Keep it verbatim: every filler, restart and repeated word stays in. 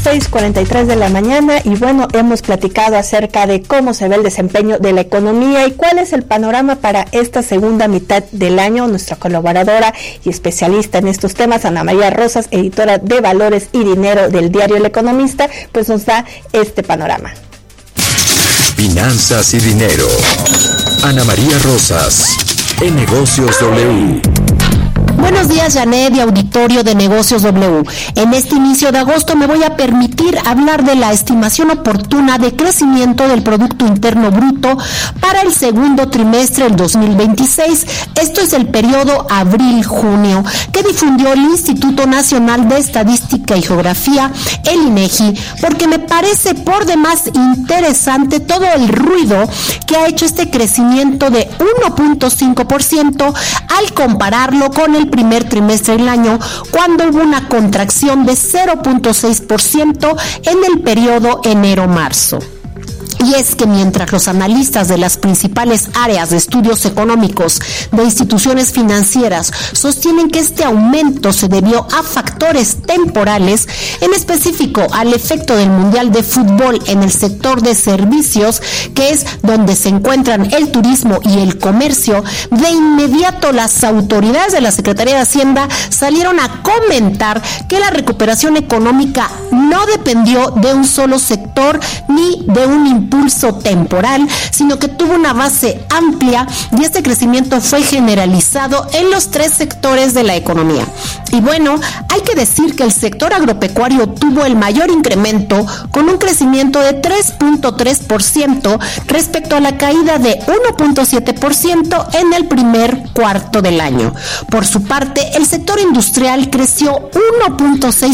seis cuarenta y tres de la mañana y bueno, hemos platicado acerca de cómo se ve el desempeño de la economía y cuál es el panorama para esta segunda mitad del año. Nuestra colaboradora y especialista en estos temas, Ana María Rosas, editora de Valores y Dinero del diario El Economista, pues nos da este panorama. Finanzas y dinero. Ana María Rosas, en Negocios W. Buenos días, Janet y auditorio de Negocios W. En este inicio de agosto me voy a permitir hablar de la estimación oportuna de crecimiento del Producto Interno Bruto para el segundo trimestre del dos mil veintiséis. Esto es el periodo abril-junio, que difundió el Instituto Nacional de Estadística y Geografía, el INEGI, porque me parece por demás interesante todo el ruido que ha hecho este crecimiento de uno punto cinco por ciento al compararlo con el primer trimestre del año, cuando hubo una contracción de cero punto seis por ciento en el periodo enero-marzo. Y es que mientras los analistas de las principales áreas de estudios económicos de instituciones financieras sostienen que este aumento se debió a factores temporales, en específico al efecto del Mundial de Fútbol en el sector de servicios, que es donde se encuentran el turismo y el comercio, de inmediato las autoridades de la Secretaría de Hacienda salieron a comentar que la recuperación económica no dependió de un solo sector ni de un impulso temporal, sino que tuvo una base amplia y este crecimiento fue generalizado en los tres sectores de la economía. Y bueno, hay que decir que el sector agropecuario tuvo el mayor incremento, con un crecimiento de tres punto tres por ciento respecto a la caída de uno punto siete por ciento en el primer cuarto del año. Por su parte, el sector industrial creció uno punto seis